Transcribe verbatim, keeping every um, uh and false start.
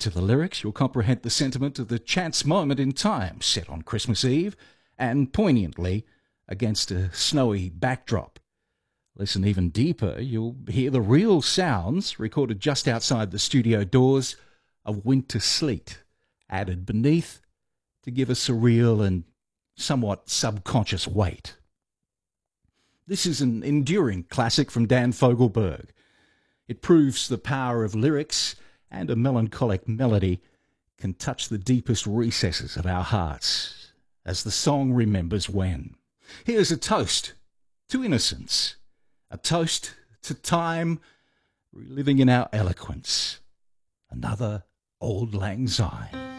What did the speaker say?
to the lyrics, you'll comprehend the sentiment of the chance moment in time set on Christmas Eve and poignantly against a snowy backdrop. Listen even deeper, you'll hear the real sounds recorded just outside the studio doors of winter sleet, added beneath to give a surreal and somewhat subconscious weight. This is an enduring classic from Dan Fogelberg. It proves the power of lyrics and a melancholic melody can touch the deepest recesses of our hearts, as the song remembers when. Here's a toast to innocence, a toast to time reliving in our eloquence. Another Auld Lang Syne.